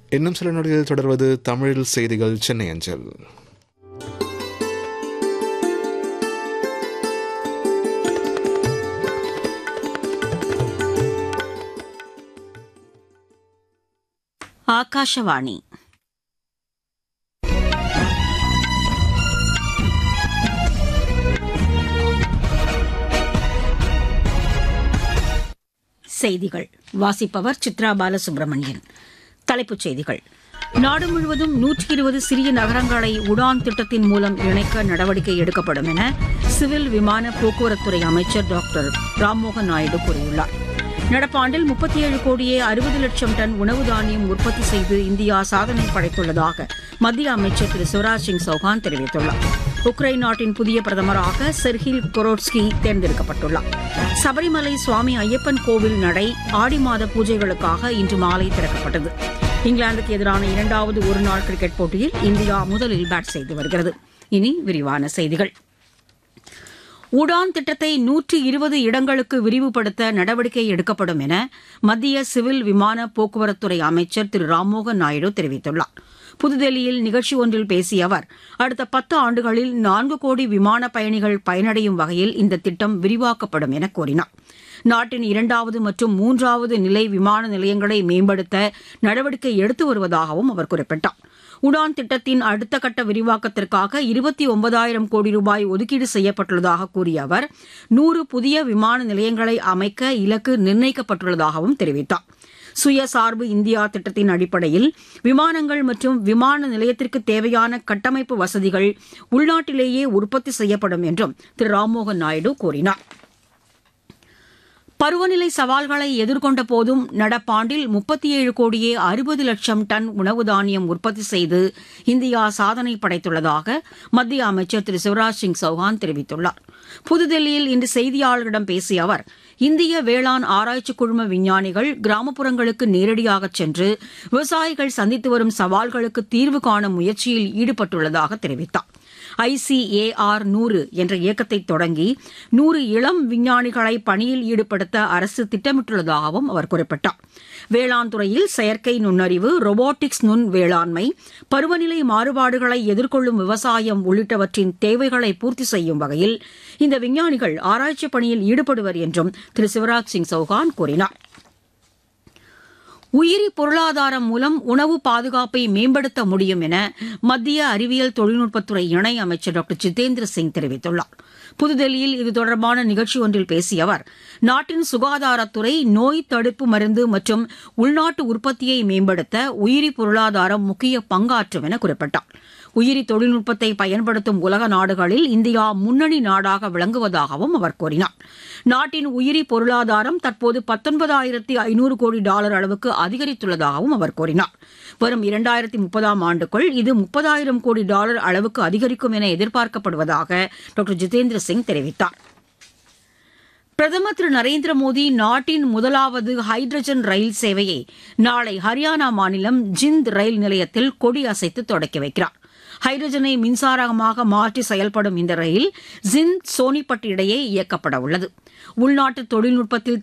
இன்னும் சில நொடிகளில் தொடர்வது தமிழில் செய்திகள் சென்னை அஞ்சல். ஆகாஷவாணி. செய்திகள் வாசிப்பவர் சித்ரா பாலசுப்ரமணியன். தலைப்புச் செய்திகள். நாடு முழுவதும் 120 சிறிய நகரங்களை உடான் திட்டத்தின் மூலம் இணைக்க நடவடிக்கை எடுக்கப்படும் என சிவில் விமான போக்குவரத்துறை அமைச்சர் டாக்டர் ராம்மோகன் நாயுடு கூறியுள்ளார். நடப்பாண்டில் 37 கோடியே 60 லட்சம் டன் உணவு தானியம் உற்பத்தி செய்து இந்தியா சாதனை படைத்துள்ளதாக மத்திய அமைச்சர் திரு சிவராஜ் சிங் சௌஹான் தெரிவித்துள்ளார். உக்ரைன் நாட்டின் புதிய பிரதமராக செர்ஹில் கொரோட்ஸ்கி தேர்ந்தெடுக்கப்பட்டுள்ளார். சபரிமலை சுவாமி ஐயப்பன் கோவில் நடை ஆடி மாத பூஜைகளுக்காக இன்று மாலை திறக்கப்பட்டது. இங்கிலாந்துக்கு எதிரான 2வது ஒருநாள் கிரிக்கெட் போட்டியில் இந்தியா முதலில் பேட் செய்து வருகிறது. இனி விரிவான செய்திகள். உடான் திட்டத்தை 120 இடங்களுக்கு விரிவுபடுத்த நடவடிக்கை எடுக்கப்படும் என மத்திய சிவில் விமான போக்குவரத்துறை அமைச்சர் திரு ராம்மோகன் நாயுடு தெரிவித்துள்ளார். புதுதில்லியில் நிகழ்ச்சி ஒன்றில் பேசிய அவர், அடுத்த 10 ஆண்டுகளில் 4 கோடி விமான பயணிகள் பயனடையும் வகையில் இந்த திட்டம் விரிவாக்கப்படும் என கூறினார். நாட்டின் 2வது மற்றும் 3வது நிலை விமான நிலையங்களை மேம்படுத்த நடவடிக்கை எடுத்து வருவதாகவும் அவர் குறிப்பிட்டார். உடான் திட்டத்தின் அடுத்த கட்ட விரிவாக்கத்திற்காக 29,000 கோடி ரூபாய் ஒதுக்கீடு செய்யப்பட்டுள்ளதாக கூறிய அவர், 100 புதிய விமான நிலையங்களை அமைக்க இலக்கு நிர்ணயிக்கப்பட்டுள்ளதாகவும் தெரிவித்தார். சுயசார்பு இந்தியா திட்டத்தின் அடிப்படையில் விமானங்கள் மற்றும் விமான நிலையத்திற்கு தேவையான கட்டமைப்பு வசதிகள் உள்நாட்டிலேயே உற்பத்தி செய்யப்படும் என்றும் திரு ராம்மோகன் நாயுடு கூறினார். பருவநிலை சவால்களை எதிர்கொண்ட போதும் நடப்பாண்டில் 37 கோடியே 60 லட்சம் டன் உணவு தானியம் உற்பத்தி செய்து இந்தியா சாதனை படைத்துள்ளதாக மத்திய அமைச்சர் திரு சிவராஜ் சிங் சௌஹான் தெரிவித்துள்ளார். புதுதில்லியில் இன்று செய்தியாளர்களிடம் பேசிய அவர், இந்திய வேளாண் ஆராய்ச்சி குழும விஞ்ஞானிகள் கிராமப்புறங்களுக்கு நேரடியாக சென்று விவசாயிகள் சந்தித்து வரும் சவால்களுக்கு தீர்வு காணும் முயற்சியில் ஈடுபட்டுள்ளதாக தெரிவித்தார். ICAR 100 என்ற இயக்கத்தை தொடங்கி 100 இளம் விஞ்ஞானிகளை பணியில் ஈடுபடுத்த அரசு திட்டமிட்டுள்ளதாகவும் அவர் குறிப்பிட்டார். வேளாண் துறையில் செயற்கை நுண்ணறிவு, ரோபோட்டிக்ஸ், நுண் வேளாண்மை, பருவநிலை மாறுபாடுகளை எதிர்கொள்ளும் விவசாயம் உள்ளிட்டவற்றின் தேவைகளை பூர்த்தி செய்யும் வகையில் இந்த விஞ்ஞானிகள் ஆராய்ச்சி பணியில் ஈடுபடுவர் என்றும் திரு சிவராஜ் சிங் சௌஹான் கூறினார். உயிரி பொருளாதாரம் மூலம் உணவு பாதுகாப்பை மேம்படுத்த முடியும் என மத்திய அறிவியல் தொழில்நுட்பத்துறை இணை அமைச்சர் டாக்டர் ஜிதேந்திர சிங் தெரிவித்துள்ளார். புதுதில்லியில் இது தொடர்பான நிகழ்ச்சி ஒன்றில் பேசிய அவர், நாட்டின் சுகாதாரத்துறை நோய் தடுப்பு மருந்து மற்றும் உள்நாட்டு உற்பத்தியை மேம்படுத்த உயிரி பொருளாதாரம் முக்கிய பங்காற்றும் என குறிப்பிட்டார். உயிரி தொழில்நுட்பத்தை பயன்படுத்தும் உலக நாடுகளில் இந்தியா முன்னணி நாடாக விளங்குவதாகவும் அவர் கூறினார். நாட்டின் உயிரி பொருளாதாரம் தற்போது $19,500 கோடி அளவுக்கு அதிகரித்துள்ளதாகவும் அவர் கூறினார். வரும் 2030ஆம் ஆண்டுக்குள் இது $30,000 கோடி அளவுக்கு அதிகரிக்கும் என எதிர்பார்க்கப்படுவதாக டாக்டர் ஜிதேந்திர சிங் தெரிவித்தார். பிரதமர் திரு நரேந்திர மோடி நாட்டின் முதலாவது ஹைட்ரஜன் ரயில் சேவையை நாளை ஹரியானா மாநிலம் ஜிந்த் ரயில் நிலையத்தில் கொடி அசைத்து தொடக்கி வைக்கிறார். ஹைட்ரஜனை மின்சாரமாக மாற்றி செயல்படும் இந்த ரயில் ஜிந்த் சோனிபட் இடையே இயக்கப்பட உள்ளது. உள்நாட்டு தொழில்நுட்பத்தில்